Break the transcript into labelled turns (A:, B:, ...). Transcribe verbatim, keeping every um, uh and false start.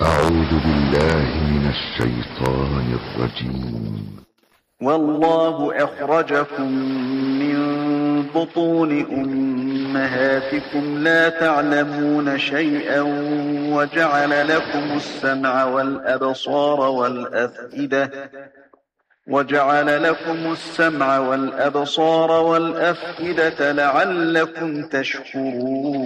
A: أعوذ بالله من الشيطان الرجيم.
B: والله أخرجكم من بطون أمهاتكم لا تعلمون شيئا وجعل لكم السمع والأبصار والأفئدة وجعل لكم السمع والأبصار والأفئدة لعلكم تشكرون